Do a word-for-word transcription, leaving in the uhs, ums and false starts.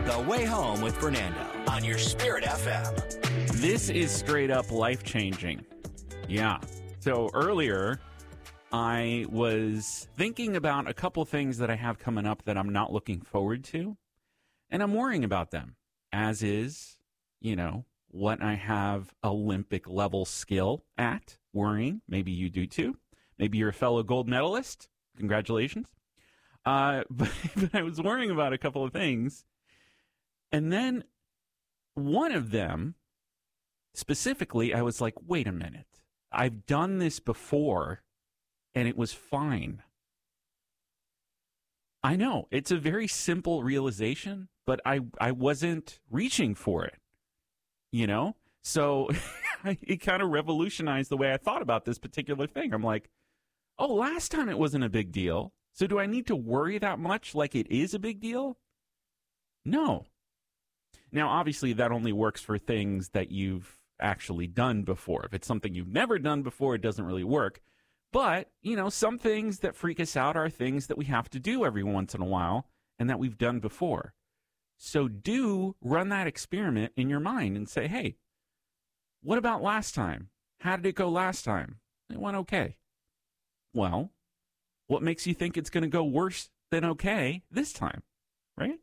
The Way Home with Fernando on your Spirit F M. This is straight up life-changing. Yeah. So earlier, I was thinking about a couple things that I have coming up that I'm not looking forward to, and I'm worrying about them, as is, you know, what I have Olympic-level skill at, worrying. Maybe you do too. Maybe you're a fellow gold medalist. Congratulations. Uh, but, but I was worrying about a couple of things. And then one of them, specifically, I was like, wait a minute. I've done this before, and it was fine. I know. It's a very simple realization, but I, I wasn't reaching for it, you know? So it kind of revolutionized the way I thought about this particular thing. I'm like, oh, last time it wasn't a big deal. So do I need to worry that much like it is a big deal? No. Now, obviously, that only works for things that you've actually done before. If it's something you've never done before, it doesn't really work. But, you know, some things that freak us out are things that we have to do every once in a while and that we've done before. So do run that experiment in your mind and say, hey, what about last time? How did it go last time? It went okay. Well, what makes you think it's going to go worse than okay this time?